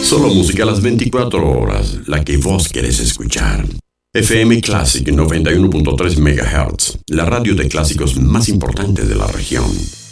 Solo música a las 24 horas, la que vos querés escuchar. FM Classic 91.3 MHz, la radio de clásicos más importante de la región.